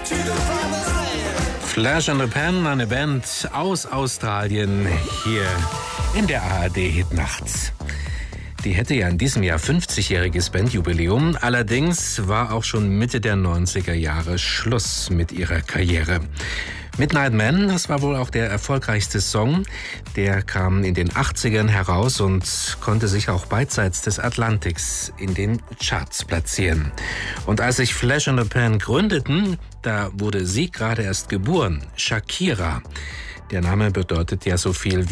Flash and the Pan, eine Band aus Australien, hier in der ARD-Hitnacht. Die hätte ja in diesem Jahr 50-jähriges Bandjubiläum. Allerdings war auch schon Mitte der 90er Jahre Schluss mit ihrer Karriere. Midnight Man, das war wohl auch der erfolgreichste Song. Der kam in den 80ern heraus und konnte sich auch beidseits des Atlantiks in den Charts platzieren. Und als sich Flash and the Pan gründeten, da wurde sie gerade erst geboren, Shakira. Der Name bedeutet ja so viel wie